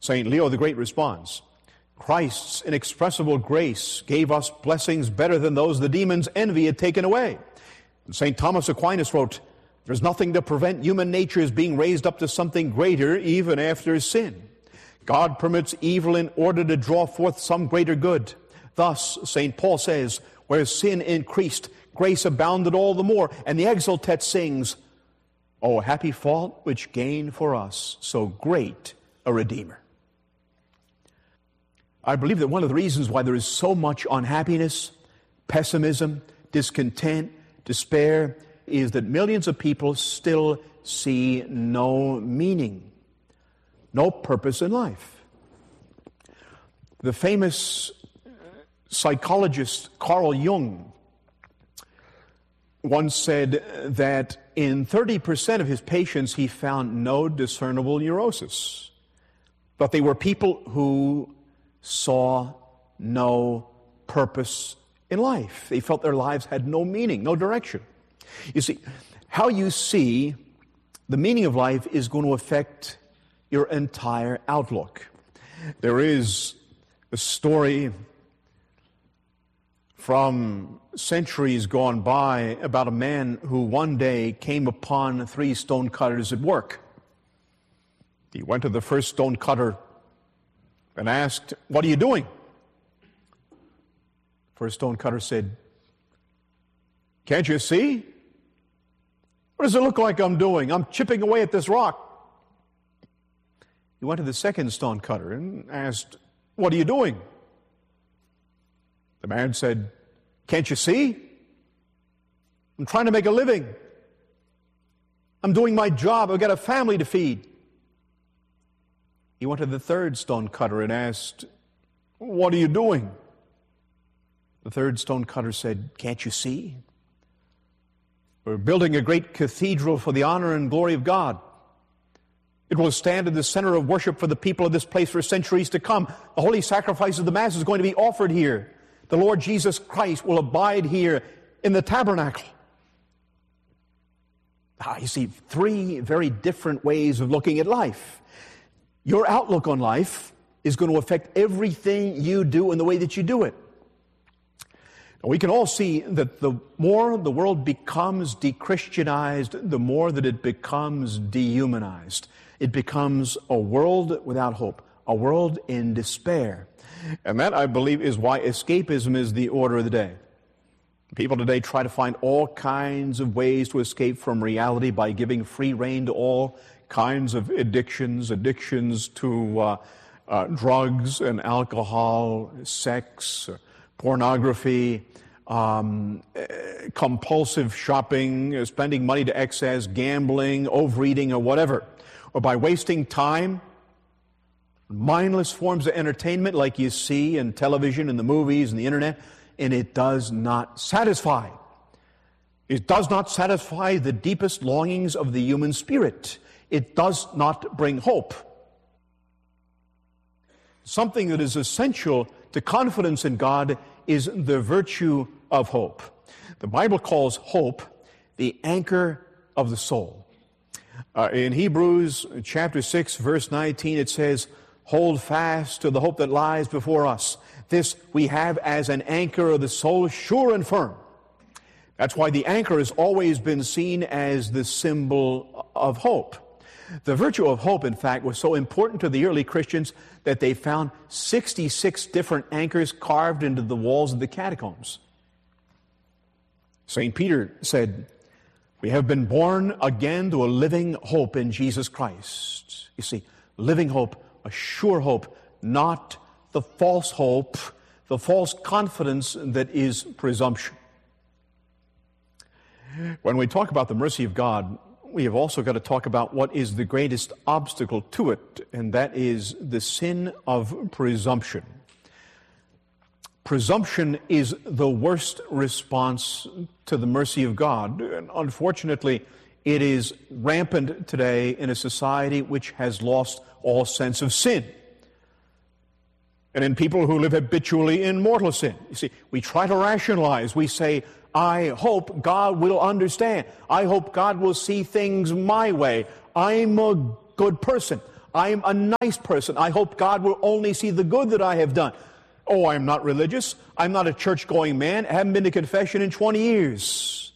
St. Leo the Great responds, Christ's inexpressible grace gave us blessings better than those the demons' envy had taken away. And St. Thomas Aquinas wrote, there's nothing to prevent human nature's being raised up to something greater even after sin. God permits evil in order to draw forth some greater good. Thus, St. Paul says, where sin increased, grace abounded all the more. And the Exultet sings, O happy fault which gained for us so great a Redeemer. I believe that one of the reasons why there is so much unhappiness, pessimism, discontent, despair, is that millions of people still see no meaning, no purpose in life. The famous psychologist Carl Jung once said that in 30% of his patients he found no discernible neurosis, but they were people who saw no purpose in life. They felt their lives had no meaning, no direction. You see, how you see the meaning of life is going to affect your entire outlook. There is a story from centuries gone by about a man who one day came upon 3 stonecutters at work. He went to the first stonecutter and asked, "What are you doing?" First stonecutter said, "Can't you see? What does it look like I'm doing? I'm chipping away at this rock." He went to the second stonecutter and asked, "What are you doing?" The man said, "Can't you see? I'm trying to make a living. I'm doing my job. I've got a family to feed." He went to the third stonecutter and asked, "What are you doing?" The third stonecutter said, "Can't you see? We're building a great cathedral for the honor and glory of God. It will stand in the center of worship for the people of this place for centuries to come. The holy sacrifice of the Mass is going to be offered here. The Lord Jesus Christ will abide here in the tabernacle." You see, 3 very different ways of looking at life. Your outlook on life is going to affect everything you do and the way that you do it. Now, we can all see that the more the world becomes de-Christianized, the more that it becomes dehumanized. It becomes a world without hope, a world in despair. And that, I believe, is why escapism is the order of the day. People today try to find all kinds of ways to escape from reality by giving free rein to all kinds of addictions to drugs and alcohol, sex, pornography, compulsive shopping, spending money to excess, gambling, overeating, or whatever. Or by wasting time, mindless forms of entertainment like you see in television and the movies and the internet, and it does not satisfy. It does not satisfy the deepest longings of the human spirit. It does not bring hope. Something that is essential to confidence in God is the virtue of hope. The Bible calls hope the anchor of the soul. In Hebrews chapter 6, verse 19, it says, "Hold fast to the hope that lies before us. This we have as an anchor of the soul, sure and firm." That's why the anchor has always been seen as the symbol of hope. The virtue of hope, in fact, was so important to the early Christians that they found 66 different anchors carved into the walls of the catacombs. St. Peter said, "We have been born again to a living hope in Jesus Christ." You see, living hope, a sure hope, not the false hope, the false confidence that is presumption. When we talk about the mercy of God, we have also got to talk about what is the greatest obstacle to it, and that is the sin of presumption. Presumption is the worst response to the mercy of God, and unfortunately, it is rampant today in a society which has lost all sense of sin. And in people who live habitually in mortal sin. You see, we try to rationalize. We say, "I hope God will understand. I hope God will see things my way. I'm a good person. I am a nice person. I hope God will only see the good that I have done. Oh, I'm not religious. I'm not a church-going man. I haven't been to confession in 20 years.